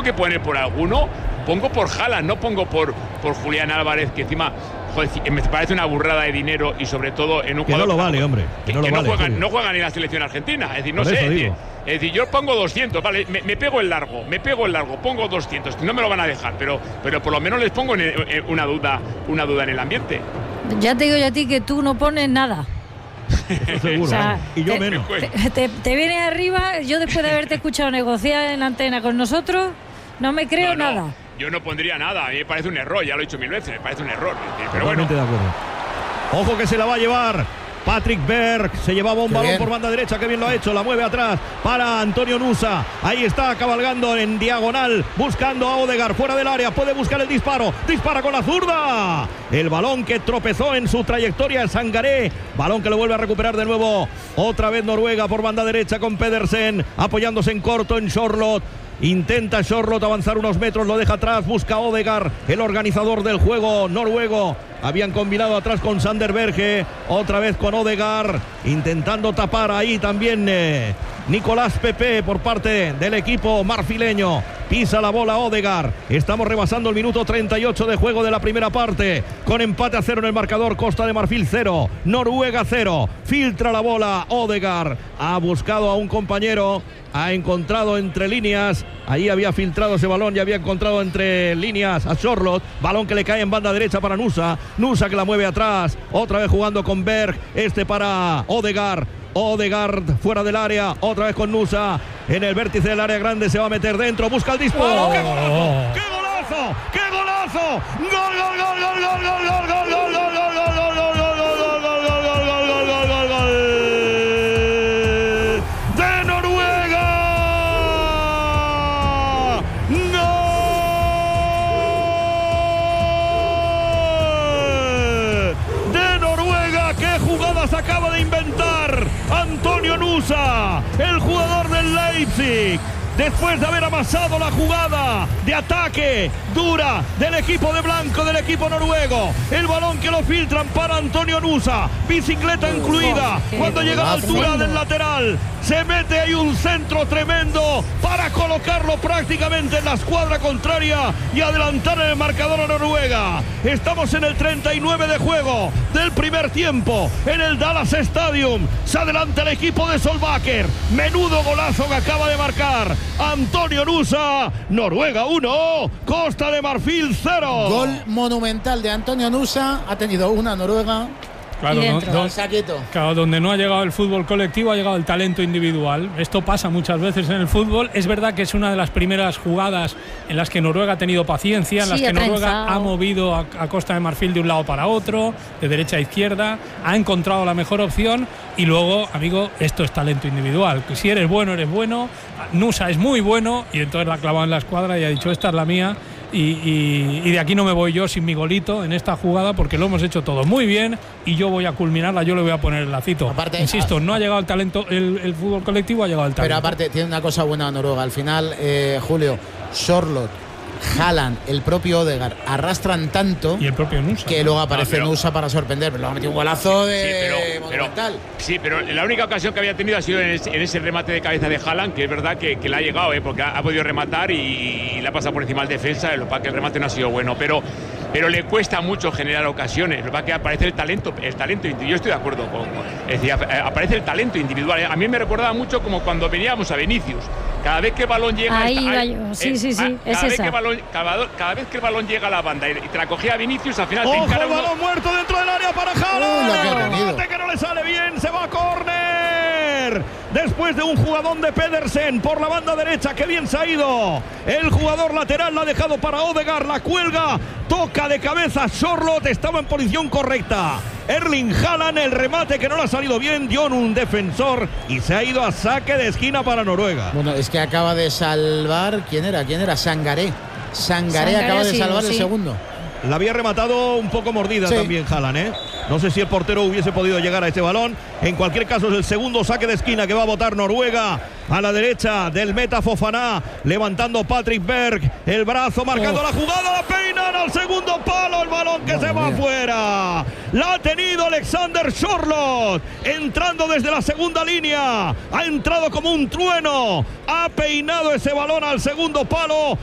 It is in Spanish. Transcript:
que poner por alguno, pongo por Haaland, no pongo por Julián Álvarez, que encima, joder, me parece una burrada de dinero y sobre todo en un jugador que no lo vale, hombre. Que no juega ni la selección argentina. Es decir, no sé. Es decir, yo pongo 200, vale, me pego el largo, pongo 200, no me lo van a dejar, pero por lo menos les pongo una duda en el ambiente. Ya te digo yo a ti que tú no pones nada. Seguro, o sea, y yo menos. Te vienes arriba, yo después de haberte escuchado negociar en antena con nosotros, no me creo nada. Yo no pondría nada, a mí me parece un error, ya lo he dicho 1000 veces, me parece un error. Pero totalmente bueno. de acuerdo. Ojo que se la va a llevar Patrick Berg, se llevaba un balón por banda derecha, que bien lo ha hecho, la mueve atrás para Antonio Nusa, ahí está cabalgando en diagonal, buscando a Odegaard fuera del área, puede buscar el disparo, dispara con la zurda, el balón que tropezó en su trayectoria es Sangaré, balón que lo vuelve a recuperar de nuevo, otra vez Noruega por banda derecha con Pedersen, apoyándose en corto en Charlotte. Intenta Charlotte avanzar unos metros, lo deja atrás, busca Odegaard, el organizador del juego noruego. Habían combinado atrás con Sander Berge, otra vez con Odegaard, intentando tapar ahí también Nicolás Pepe por parte del equipo marfileño. Pisa la bola Odegaard. Estamos rebasando el minuto 38 de juego de la primera parte. Con empate a 0 en el marcador. Costa de Marfil 0, Noruega 0. Filtra la bola Odegaard. Ha buscado a un compañero. Ha encontrado entre líneas. Ahí había filtrado ese balón y había encontrado entre líneas a Charlotte. Balón que le cae en banda derecha para Nusa. Nusa que la mueve atrás. Otra vez jugando con Berg. para Odegaard. Odegaard fuera del área, otra vez con Nusa en el vértice del área grande, se va a meter dentro, busca el disparo. ¡Qué golazo! ¡Qué golazo! ¡Qué golazo! ¡Gol, gol, gol, gol, gol, gol, gol, gol, gol, gol, gol, gol, gol, gol, de Noruega! ¡Gol! De Noruega, qué jugadas acaba de inventar Antonio Nusa, el jugador del Leipzig, después de haber amasado la jugada de ataque dura del equipo de blanco, del equipo noruego. El balón que lo filtran para Antonio Nusa, bicicleta incluida, cuando llega a la altura del lateral, se mete ahí un centro tremendo para colocarlo prácticamente en la escuadra contraria y adelantar en el marcador a Noruega. Estamos en el 39 de juego del primer tiempo en el Dallas Stadium. Se adelanta el equipo de Solbakken. Menudo golazo que acaba de marcar Antonio Nusa. Noruega 1, Costa de Marfil 0. Gol monumental de Antonio Nusa. Ha tenido una Noruega. Claro, donde no ha llegado el fútbol colectivo ha llegado el talento individual. Esto pasa muchas veces en el fútbol. Es verdad que es una de las primeras jugadas en las que Noruega ha tenido paciencia, en las que Noruega ha movido a Costa de Marfil de un lado para otro, de derecha a izquierda, ha encontrado la mejor opción y luego, amigo, esto es talento individual. Si eres bueno, Nusa es muy bueno y entonces la ha clavado en la escuadra y ha dicho, esta es la mía. Y de aquí no me voy yo sin mi golito en esta jugada porque lo hemos hecho todo muy bien y yo voy a culminarla, yo le voy a poner el lacito. Aparte, insisto, no ha llegado el talento, el fútbol colectivo ha llegado el talento. Pero aparte tiene una cosa buena Noruega, al final, Julio, Charlotte, Haaland, el propio Odegaard arrastran tanto y el propio Nusa, que luego aparece Nusa para sorprender, pero luego ha metido un golazo monumental. Pero la única ocasión que había tenido ha sido en ese remate de cabeza de Haaland, que es verdad que le ha llegado, porque ha podido rematar y le ha pasado por encima al defensa, para que el remate no ha sido bueno, pero le cuesta mucho generar ocasiones. Lo que pasa es que aparece el talento individual. Yo estoy de acuerdo es decir, aparece el talento individual. A mí me recordaba mucho como cuando veníamos a Vinicius. Cada vez que el balón llega cada vez que el balón llega a la banda y te la cogía Vinicius, al final ¡ojo, el balón muerto dentro del área para Haaland! ¡Remate que no le sale bien! ¡Se va a córner! Después de un jugadón de Pedersen por la banda derecha, que bien se ha ido. El jugador lateral la ha dejado para Odegaard, la cuelga, toca de cabeza Charlotte, estaba en posición correcta. Erling Haaland, el remate que no le ha salido bien, dio en un defensor y se ha ido a saque de esquina para Noruega. Bueno, es que acaba de salvar, ¿quién era? Sangaré acaba de salvar el segundo. La había rematado un poco mordida también Haaland, ¿eh? No sé si el portero hubiese podido llegar a este balón. En cualquier caso es el segundo saque de esquina que va a botar Noruega. A la derecha del meta Fofana, levantando Patrick Berg, el brazo marcando la jugada, la peinan al segundo palo, el balón que se va afuera. La ha tenido Alexander Charlotte, entrando desde la segunda línea, ha entrado como un trueno, ha peinado ese balón al segundo palo